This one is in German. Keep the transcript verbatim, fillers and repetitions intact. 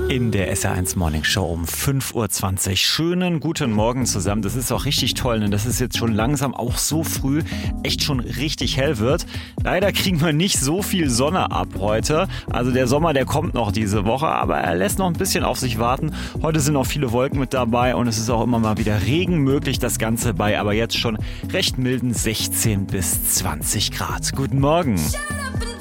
In der S R eins Morning Show um fünf Uhr zwanzig. Schönen guten Morgen zusammen. Das ist auch richtig toll, denn das ist jetzt schon langsam auch so früh echt schon richtig hell wird. Leider kriegen wir nicht so viel Sonne ab heute. Also der Sommer, der kommt noch diese Woche, aber er lässt noch ein bisschen auf sich warten. Heute sind auch viele Wolken mit dabei und es ist auch immer mal wieder Regen möglich. Das Ganze bei aber jetzt schon recht milden sechzehn bis zwanzig Grad. Guten Morgen.